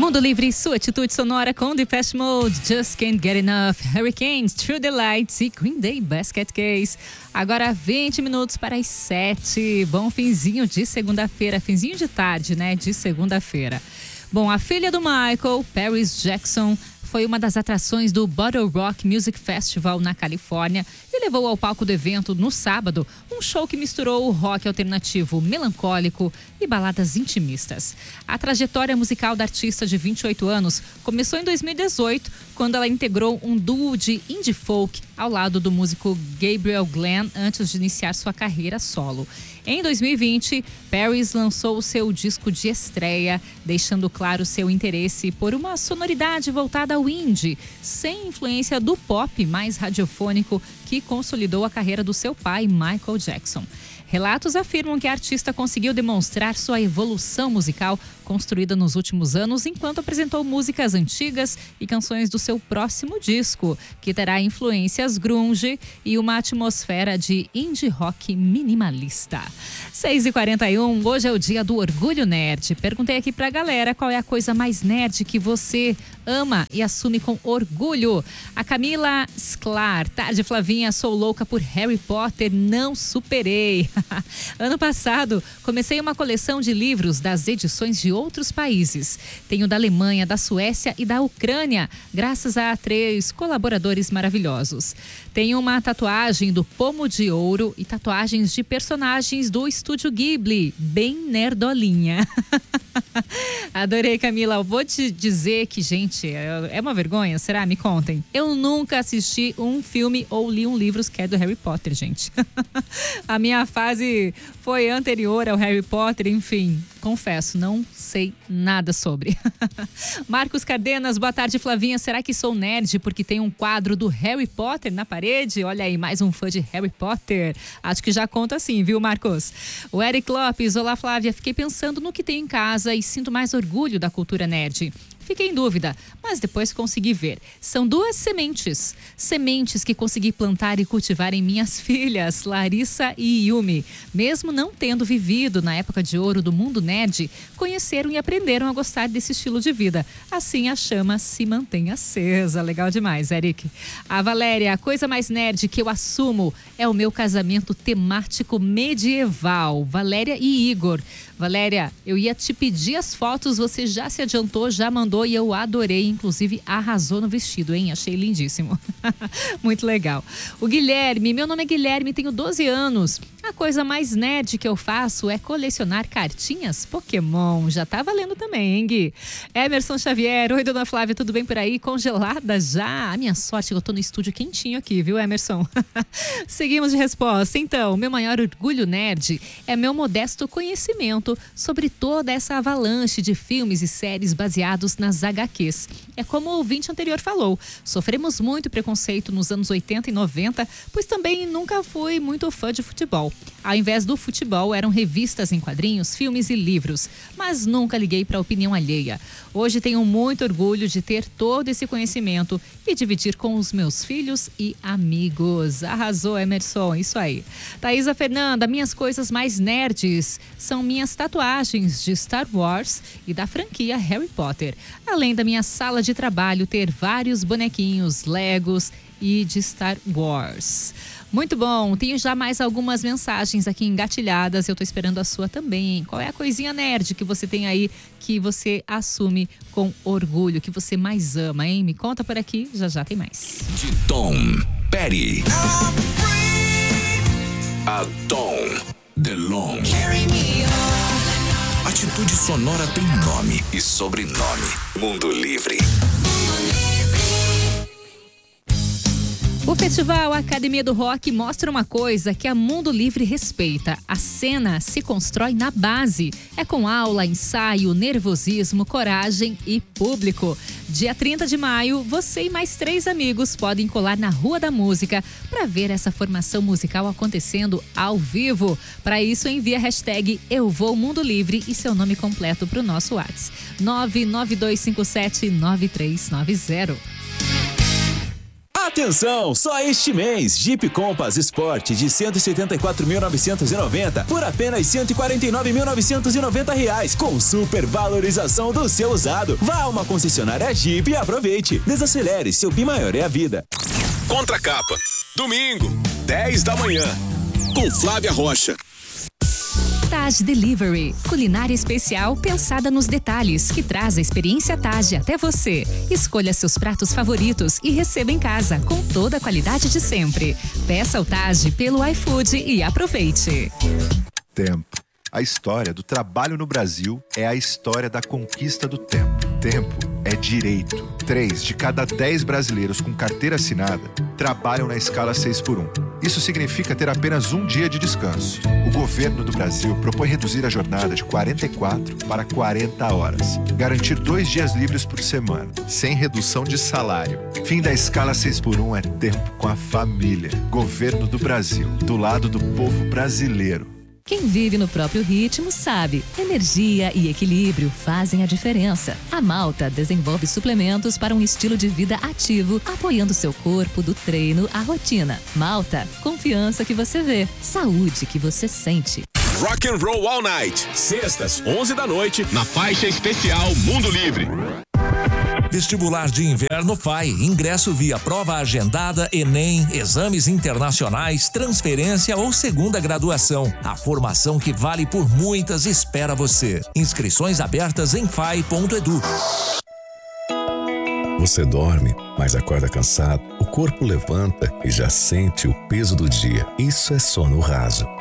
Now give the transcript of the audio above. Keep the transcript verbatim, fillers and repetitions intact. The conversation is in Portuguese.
Mundo Livre, sua atitude sonora com Depeche Mode, Just Can't Get Enough, Hurricanes, Through the Lights e Green Day Basket Case. Agora vinte minutos para as sete. Bom finzinho de segunda-feira, finzinho de tarde, né? De segunda-feira. Bom, a filha do Michael, Paris Jackson, foi uma das atrações do Bottle Rock Music Festival na Califórnia e levou ao palco do evento, no sábado, um show que misturou o rock alternativo melancólico e baladas intimistas. A trajetória musical da artista de vinte e oito anos começou em dois mil e dezoito, quando ela integrou um duo de indie folk ao lado do músico Gabriel Glenn antes de iniciar sua carreira solo. Em dois mil e vinte, Paris lançou o seu disco de estreia, deixando claro seu interesse por uma sonoridade voltada ao indie, sem influência do pop mais radiofônico que consolidou a carreira do seu pai, Michael Jackson. Relatos afirmam que a artista conseguiu demonstrar sua evolução musical construída nos últimos anos enquanto apresentou músicas antigas e canções do seu próximo disco, que terá influências grunge e uma atmosfera de indie rock minimalista. seis e quarenta e um, hoje é o dia do Orgulho Nerd. Perguntei aqui pra galera qual é a coisa mais nerd que você ama e assume com orgulho. A Camila Sklar, tarde Flavinha, sou louca por Harry Potter, não superei. Ano passado, comecei uma coleção de livros das edições de outros países. Tenho da Alemanha, da Suécia e da Ucrânia, graças a três colaboradores maravilhosos. Tenho uma tatuagem do Pomo de Ouro e tatuagens de personagens do Estúdio Ghibli, bem nerdolinha. Adorei, Camila. Eu vou te dizer que, gente, é uma vergonha, será? Me contem. Eu nunca assisti um filme ou li um livro que é do Harry Potter, gente. A minha fase foi anterior ao Harry Potter, enfim, confesso, não sei nada sobre. Marcos Cardenas, boa tarde, Flavinha. Será que sou nerd porque tem um quadro do Harry Potter na parede? Olha aí, mais um fã de Harry Potter. Acho que já conta assim, viu, Marcos? O Eric Lopes, olá, Flávia. Fiquei pensando no que tenho em casa e sinto mais orgulho da cultura nerd. Fiquei em dúvida, mas depois consegui ver. São duas sementes. Sementes que consegui plantar e cultivar em minhas filhas, Larissa e Yumi. Mesmo não tendo vivido na época de ouro do mundo nerd, conheceram e aprenderam a gostar desse estilo de vida. Assim a chama se mantém acesa. Legal demais, Eric. A Valéria, a coisa mais nerd que eu assumo é o meu casamento temático medieval. Valéria e Igor. Valéria, eu ia te pedir as fotos, você já se adiantou, já mandou e eu adorei, inclusive arrasou no vestido, hein? Achei lindíssimo. Muito legal. O Guilherme, meu nome é Guilherme, tenho doze anos. A coisa mais nerd que eu faço é colecionar cartinhas Pokémon. Já tá valendo também, hein, Gui? Emerson Xavier, oi, dona Flávia, tudo bem por aí? Congelada já? A minha sorte é que eu tô no estúdio quentinho aqui, viu, Emerson? Seguimos de resposta. Então, meu maior orgulho nerd é meu modesto conhecimento sobre toda essa avalanche de filmes e séries baseados nas agá quês. É como o ouvinte anterior falou, sofremos muito preconceito nos anos oitenta e noventa, pois também nunca fui muito fã de futebol. Ao invés do futebol, eram revistas em quadrinhos, filmes e livros, mas nunca liguei para a opinião alheia. Hoje tenho muito orgulho de ter todo esse conhecimento e dividir com os meus filhos e amigos. Arrasou, Emerson, isso aí. Thaisa Fernanda, minhas coisas mais nerds são minhas tatuagens de Star Wars e da franquia Harry Potter. Além da minha sala de trabalho ter vários bonequinhos, Legos e de Star Wars. Muito bom, tenho já mais algumas mensagens aqui engatilhadas, eu tô esperando a sua também, hein? Qual é a coisinha nerd que você tem aí que você assume com orgulho, que você mais ama, hein? Me conta por aqui, já já tem mais. De Tom Petty. A Tom DeLonge. Atitude sonora tem nome e sobrenome. Mundo Livre. O Festival Academia do Rock mostra uma coisa que a Mundo Livre respeita. A cena se constrói na base. É com aula, ensaio, nervosismo, coragem e público. Dia trinta de maio, você e mais três amigos podem colar na Rua da Música para ver essa formação musical acontecendo ao vivo. Para isso, envie a hashtag Eu Vou Mundo Livre e seu nome completo para o nosso WhatsApp. nove nove dois cinco sete nove três nove zero. Atenção, só este mês, Jeep Compass Sport de cento e setenta e quatro mil novecentos e noventa por apenas cento e quarenta e nove mil novecentos e noventa reais, com super valorização do seu usado. Vá a uma concessionária Jeep e aproveite. Desacelere, seu bem maior é a vida. Contracapa, domingo, dez da manhã, com Flávia Rocha. Taj Delivery, culinária especial pensada nos detalhes, que traz a experiência Taj até você. Escolha seus pratos favoritos e receba em casa, com toda a qualidade de sempre. Peça o Taj pelo iFood e aproveite. Tempo. A história do trabalho no Brasil é a história da conquista do tempo. Tempo é direito. Três de cada dez brasileiros com carteira assinada trabalham na escala seis por um. Isso significa ter apenas um dia de descanso. O governo do Brasil propõe reduzir a jornada de quarenta e quatro para quarenta horas. Garantir dois dias livres por semana, sem redução de salário. Fim da escala seis por um é tempo com a família. Governo do Brasil, do lado do povo brasileiro. Quem vive no próprio ritmo sabe, energia e equilíbrio fazem a diferença. A Malta desenvolve suplementos para um estilo de vida ativo, apoiando seu corpo do treino à rotina. Malta, confiança que você vê, saúde que você sente. Rock and Roll All Night, sextas, onze da noite, na faixa especial Mundo Livre. Vestibular de Inverno F A I. Ingresso via prova agendada, Enem, exames internacionais, transferência ou segunda graduação. A formação que vale por muitas espera você. Inscrições abertas em fai ponto edu. Você dorme, mas acorda cansado. O corpo levanta e já sente o peso do dia. Isso é sono raso.